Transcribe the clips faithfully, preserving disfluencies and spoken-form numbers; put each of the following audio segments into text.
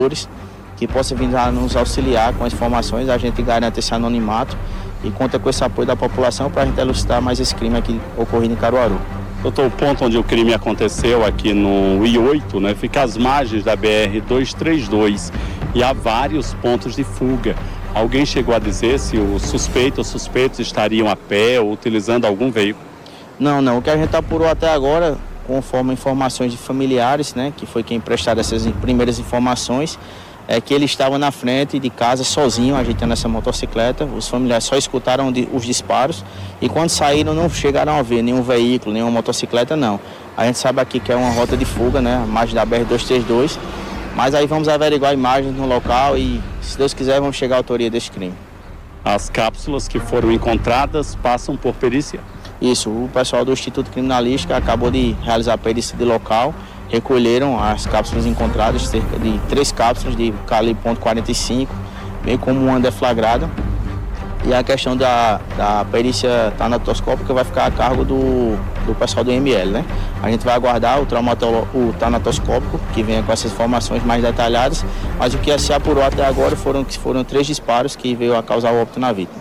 que possa vir a nos auxiliar com as informações, a gente garante esse anonimato e conta com esse apoio da população para a gente elucidar mais esse crime aqui ocorrido em Caruaru. Doutor, o ponto onde o crime aconteceu aqui no I oito, né, fica às margens da B R duzentos e trinta e dois e há vários pontos de fuga. Alguém chegou a dizer se o suspeito ou suspeitos estariam a pé ou utilizando algum veículo? Não, não. O que a gente apurou até agora, conforme informações de familiares, né, que foi quem prestaram essas primeiras informações, é que ele estava na frente de casa sozinho, ajeitando essa motocicleta. Os familiares só escutaram os disparos e quando saíram não chegaram a ver nenhum veículo, nenhuma motocicleta, não. A gente sabe aqui que é uma rota de fuga, né, a margem da B R duzentos e trinta e dois, mas aí vamos averiguar imagens no local e, se Deus quiser, vamos chegar à autoria desse crime. As cápsulas que foram encontradas passam por perícia? Isso, o pessoal do Instituto Criminalística acabou de realizar a perícia de local, recolheram as cápsulas encontradas, cerca de três cápsulas de calibre ponto quarenta e cinco, bem como uma deflagrada. E a questão da, da perícia tanatoscópica vai ficar a cargo do, do pessoal do I M L, né? A gente vai aguardar o, o tanatoscópico, que venha com essas informações mais detalhadas, mas o que se apurou até agora foram, foram três disparos que veio a causar o óbito na vítima.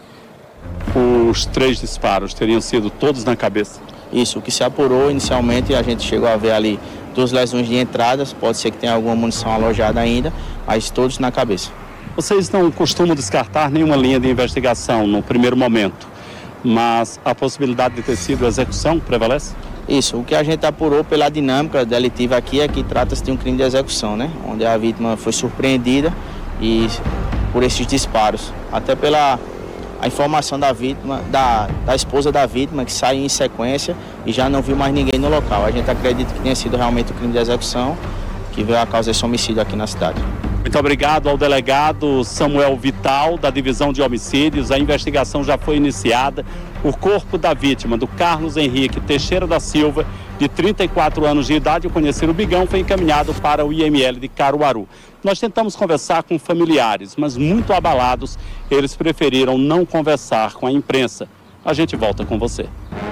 Os três disparos teriam sido todos na cabeça? Isso, o que se apurou inicialmente, a gente chegou a ver ali duas lesões de entradas, pode ser que tenha alguma munição alojada ainda, mas todos na cabeça. Vocês não costumam descartar nenhuma linha de investigação no primeiro momento, mas a possibilidade de ter sido execução prevalece? Isso, o que a gente apurou pela dinâmica delitiva aqui é que trata-se de um crime de execução, né? Onde a vítima foi surpreendida e por esses disparos, até pela a informação da vítima, da, da esposa da vítima, que saiu em sequência e já não viu mais ninguém no local. A gente acredita que tenha sido realmente o crime de execução que veio a causar esse homicídio aqui na cidade. Muito obrigado ao delegado Samuel Vital, da Divisão de Homicídios. A investigação já foi iniciada. O corpo da vítima, do Carlos Henrique Teixeira da Silva, de trinta e quatro anos de idade, o conhecido Bigão, foi encaminhado para o I M L de Caruaru. Nós tentamos conversar com familiares, mas muito abalados, eles preferiram não conversar com a imprensa. A gente volta com você.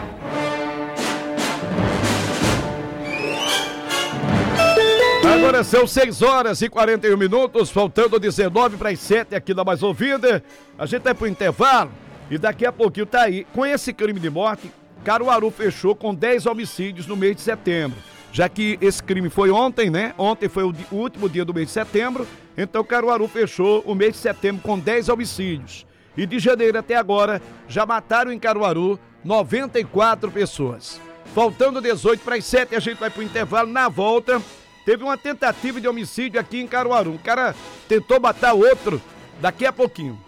Agora são seis horas e quarenta e um minutos, faltando dezenove para as sete aqui da Mais Ouvida. A gente vai pro intervalo e daqui a pouquinho tá aí. Com esse crime de morte, Caruaru fechou com dez homicídios no mês de setembro. Já que esse crime foi ontem, né? Ontem foi o, o último dia do mês de setembro, então Caruaru fechou o mês de setembro com dez homicídios. E de janeiro até agora, já mataram em Caruaru noventa e quatro pessoas. Faltando dezoito para as sete, a gente vai pro intervalo. Na volta, teve uma tentativa de homicídio aqui em Caruaru. Um cara tentou matar outro daqui a pouquinho.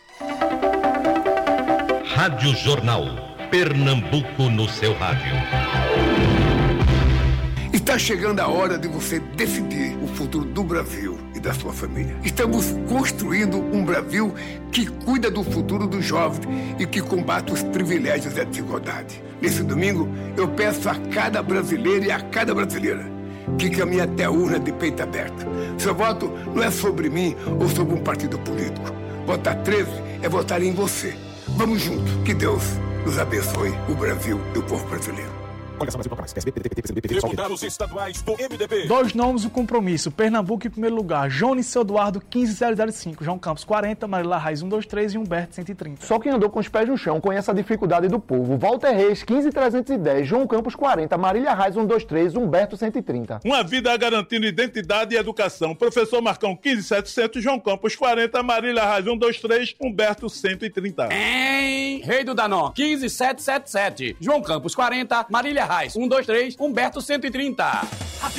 Rádio Jornal. Pernambuco no seu rádio. Está chegando a hora de você decidir o futuro do Brasil e da sua família. Estamos construindo um Brasil que cuida do futuro dos jovens e que combate os privilégios e a desigualdade. Nesse domingo, eu peço a cada brasileiro e a cada brasileira que caminhe até a urna de peito aberto. Seu voto não é sobre mim ou sobre um partido político. Votar treze é votar em você. Vamos juntos. Que Deus nos abençoe, o Brasil e o povo brasileiro. Deputados estaduais do M D B. Dois nomes do compromisso. Pernambuco em primeiro lugar. Jones Eduardo, quinze mil e cinco. João Campos, quarenta. Marila Raiz, cento e vinte e três. E Humberto, cento e trinta. Só quem andou com os pés no chão conhece a dificuldade do povo. Walter Reis, quinze mil trezentos e dez. João Campos, quarenta. Marília Raiz, cento e vinte e três. Humberto, cento e trinta. Uma vida garantindo identidade e educação. Professor Marcão, quinze mil e setecentos. João Campos, quarenta. Marília Raiz, cento e vinte e três. Humberto, cento e trinta. Hein? Rei do Danó, quinze mil setecentos e setenta e sete. João Campos, quarenta. Marília Raiz, cento e vinte e três. Humberto, cento e trinta.